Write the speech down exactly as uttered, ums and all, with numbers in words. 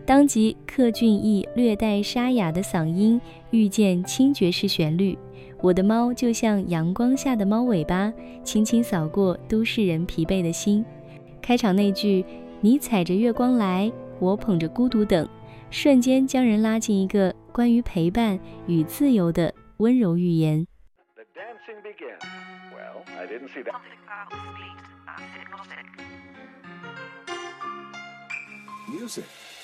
当即克俊逸略带沙哑的嗓音遇见轻爵士旋律，我的猫就像阳光下的猫尾巴，轻轻扫过都市人疲惫的心。开场那句你踩着月光来，我捧着孤独等，瞬间将人拉进一个关于陪伴与自由的温柔寓言。 The dancing began. Well, I didn't see that. Music.